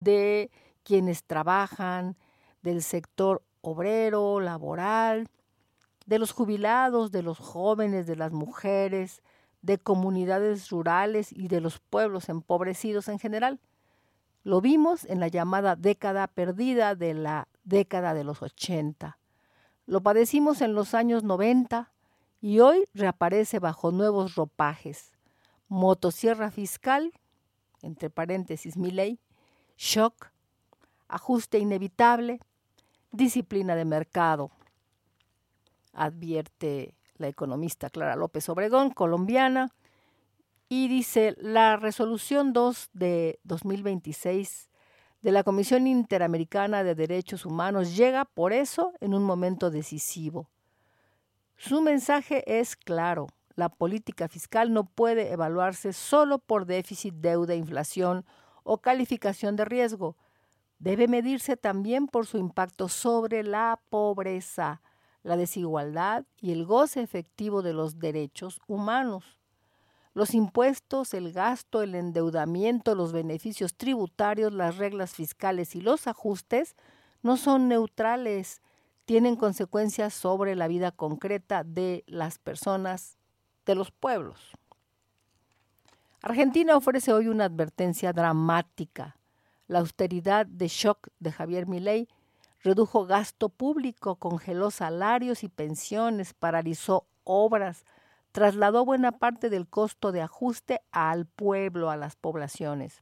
de quienes trabajan, del sector obrero, laboral, de los jubilados, de los jóvenes, de las mujeres, de comunidades rurales y de los pueblos empobrecidos en general. Lo vimos en la llamada década perdida de la década de los 80. Lo padecimos en los años 90 y hoy reaparece bajo nuevos ropajes. Motosierra fiscal, entre paréntesis Milei, shock, ajuste inevitable, disciplina de mercado, advierte la economista Clara López Obregón, colombiana, y dice: la resolución 2 de 2026 de la Comisión Interamericana de Derechos Humanos llega por eso en un momento decisivo. Su mensaje es claro: la política fiscal no puede evaluarse solo por déficit, deuda, inflación o calificación de riesgo. Debe medirse también por su impacto sobre la pobreza, la desigualdad y el goce efectivo de los derechos humanos. Los impuestos, el gasto, el endeudamiento, los beneficios tributarios, las reglas fiscales y los ajustes no son neutrales, tienen consecuencias sobre la vida concreta de las personas, de los pueblos. Argentina ofrece hoy una advertencia dramática. La austeridad de shock de Javier Milei redujo gasto público, congeló salarios y pensiones, paralizó obras, trasladó buena parte del costo de ajuste al pueblo, a las poblaciones.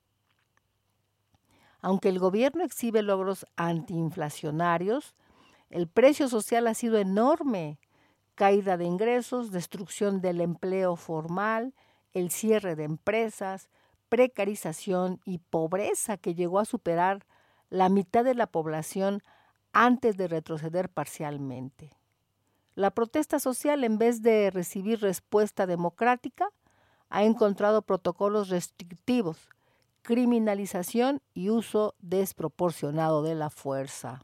Aunque el gobierno exhibe logros antiinflacionarios, el precio social ha sido enorme: caída de ingresos, destrucción del empleo formal, el cierre de empresas, precarización y pobreza que llegó a superar la mitad de la población antes de retroceder parcialmente. La protesta social, en vez de recibir respuesta democrática, ha encontrado protocolos restrictivos, criminalización y uso desproporcionado de la fuerza.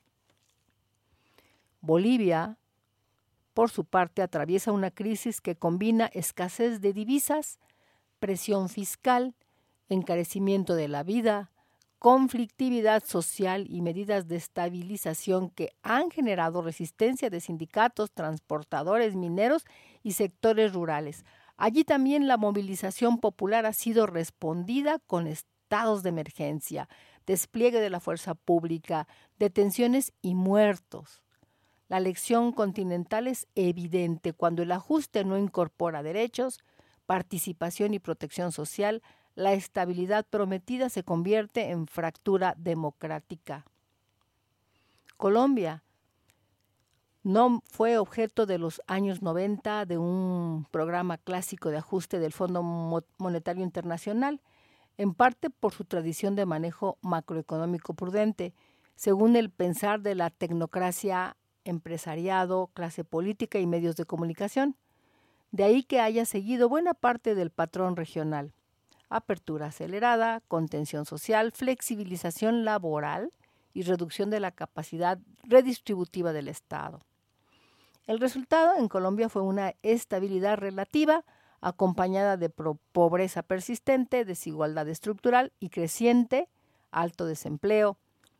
Bolivia, por su parte, atraviesa una crisis que combina escasez de divisas, presión fiscal, encarecimiento de la vida, conflictividad social y medidas de estabilización que han generado resistencia de sindicatos, transportadores, mineros y sectores rurales. Allí también la movilización popular ha sido respondida con estados de emergencia, despliegue de la fuerza pública, detenciones y muertos. La lección continental es evidente: cuando el ajuste no incorpora derechos, participación y protección social, la estabilidad prometida se convierte en fractura democrática. Colombia no fue objeto de los años 90 de un programa clásico de ajuste del Fondo Monetario Internacional, en parte por su tradición de manejo macroeconómico prudente, según el pensar de la tecnocracia, empresariado, clase política y medios de comunicación. De ahí que haya seguido buena parte del patrón regional: apertura acelerada, contención social, flexibilización laboral y reducción de la capacidad redistributiva del Estado. El resultado en Colombia fue una estabilidad relativa acompañada de pobreza persistente, desigualdad estructural y creciente, alto desempleo,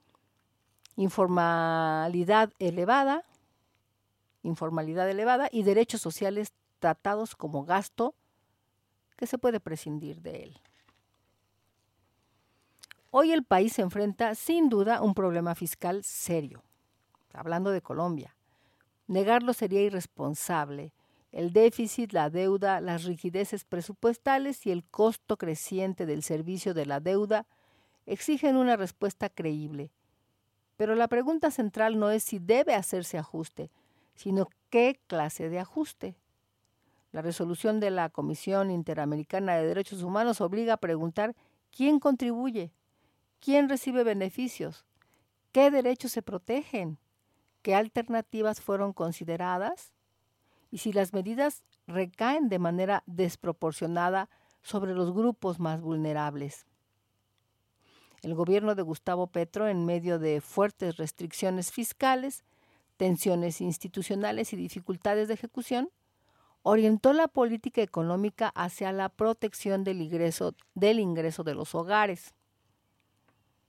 informalidad elevada y derechos sociales tratados como gasto que se puede prescindir de él. Hoy el país se enfrenta sin duda un problema fiscal serio. Hablando de Colombia, negarlo sería irresponsable. El déficit, la deuda, las rigideces presupuestales y el costo creciente del servicio de la deuda exigen una respuesta creíble. Pero la pregunta central no es si debe hacerse ajuste, sino qué clase de ajuste. La resolución de la Comisión Interamericana de Derechos Humanos obliga a preguntar quién contribuye, quién recibe beneficios, qué derechos se protegen, qué alternativas fueron consideradas y si las medidas recaen de manera desproporcionada sobre los grupos más vulnerables. El gobierno de Gustavo Petro, en medio de fuertes restricciones fiscales, tensiones institucionales y dificultades de ejecución, orientó la política económica hacia la protección del ingreso de los hogares.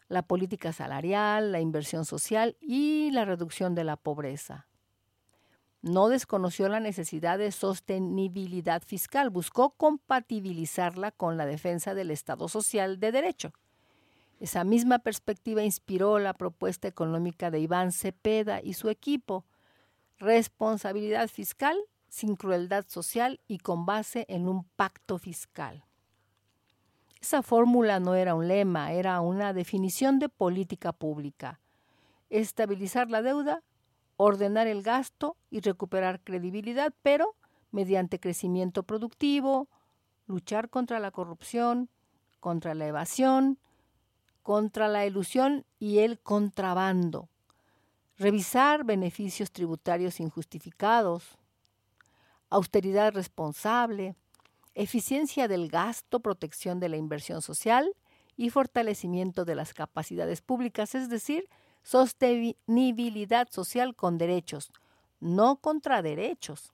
la política salarial, la inversión social y la reducción de la pobreza. No desconoció la necesidad de sostenibilidad fiscal, buscó compatibilizarla con la defensa del Estado social de derecho. Esa misma perspectiva inspiró la propuesta económica de Iván Cepeda y su equipo: responsabilidad fiscal sin crueldad social y con base en un pacto fiscal. Esa fórmula no era un lema, era una definición de política pública: estabilizar la deuda, ordenar el gasto y recuperar credibilidad, pero mediante crecimiento productivo, luchar contra la corrupción, contra la evasión, contra la elusión y el contrabando, revisar beneficios tributarios injustificados, austeridad responsable, eficiencia del gasto, protección de la inversión social y fortalecimiento de las capacidades públicas, es decir, sostenibilidad social con derechos, no contra derechos.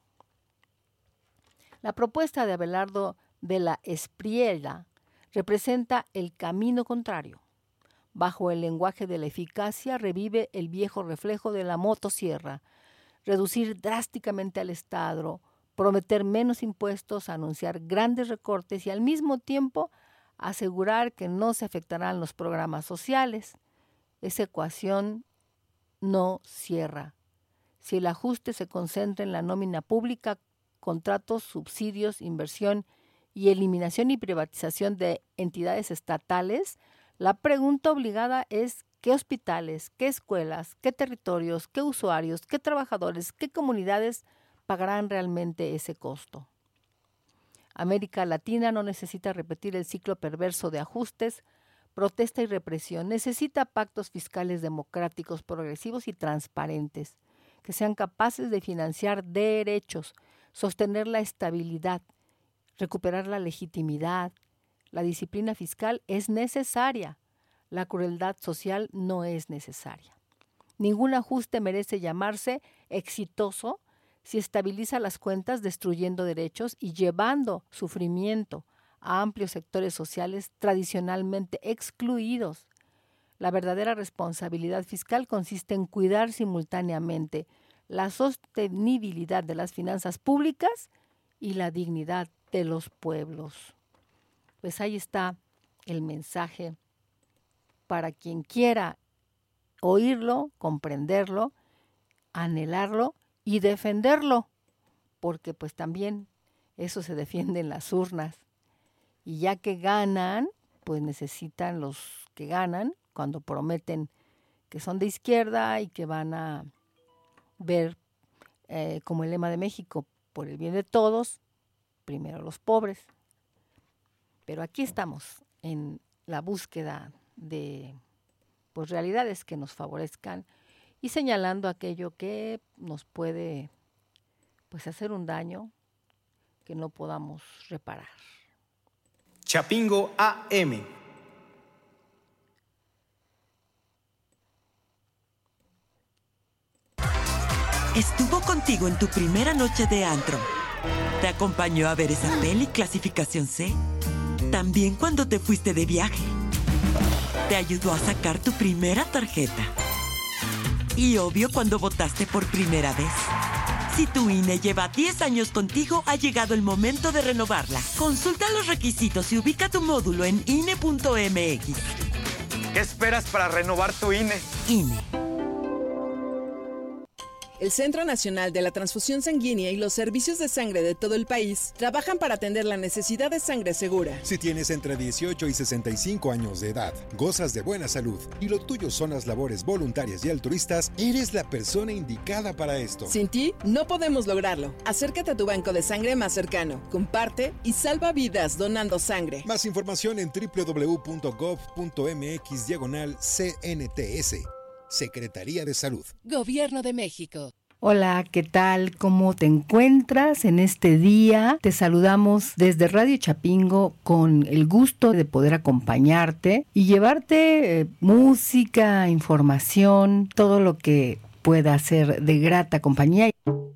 La propuesta de Abelardo de la Espriella representa el camino contrario. Bajo el lenguaje de la eficacia revive el viejo reflejo de la motosierra: reducir drásticamente al Estado, prometer menos impuestos, anunciar grandes recortes y al mismo tiempo asegurar que no se afectarán los programas sociales. Esa ecuación no cierra. Si el ajuste se concentra en la nómina pública, contratos, subsidios, inversión y eliminación y privatización de entidades estatales, la pregunta obligada es: ¿qué hospitales, qué escuelas, qué territorios, qué usuarios, qué trabajadores, qué comunidades pagarán realmente ese costo? América Latina no necesita repetir el ciclo perverso de ajustes, protesta y represión. Necesita pactos fiscales democráticos, progresivos y transparentes, que sean capaces de financiar derechos, sostener la estabilidad, recuperar la legitimidad. La disciplina fiscal es necesaria. La crueldad social no es necesaria. Ningún ajuste merece llamarse exitoso si estabiliza las cuentas destruyendo derechos y llevando sufrimiento a amplios sectores sociales tradicionalmente excluidos. La verdadera responsabilidad fiscal consiste en cuidar simultáneamente la sostenibilidad de las finanzas públicas y la dignidad de los pueblos. Pues ahí está el mensaje para quien quiera oírlo, comprenderlo, anhelarlo y defenderlo, porque pues también eso se defiende en las urnas. Y ya que ganan, pues necesitan los que ganan, cuando prometen que son de izquierda y que van a ver, como el lema de México, por el bien de todos, primero los pobres. Pero aquí estamos en la búsqueda de pues, realidades que nos favorezcan y señalando aquello que nos puede pues, hacer un daño que no podamos reparar. Chapingo AM. Estuvo contigo en tu primera noche de antro. Te acompañó a ver esa peli clasificación C. También cuando te fuiste de viaje. Te ayudó a sacar tu primera tarjeta. Y obvio cuando votaste por primera vez. Si tu INE lleva 10 años contigo, ha llegado el momento de renovarla. Consulta los requisitos y ubica tu módulo en INE.mx. ¿Qué esperas para renovar tu INE? INE. El Centro Nacional de la Transfusión Sanguínea y los servicios de sangre de todo el país trabajan para atender la necesidad de sangre segura. Si tienes entre 18 y 65 años de edad, gozas de buena salud y lo tuyo son las labores voluntarias y altruistas, eres la persona indicada para esto. Sin ti, no podemos lograrlo. Acércate a tu banco de sangre más cercano, comparte y salva vidas donando sangre. Más información en www.gov.mx/CNTS. Secretaría de Salud. Gobierno de México. Hola, ¿qué tal? ¿Cómo te encuentras en este día? Te saludamos desde Radio Chapingo con el gusto de poder acompañarte y llevarte música, información, todo lo que pueda ser de grata compañía.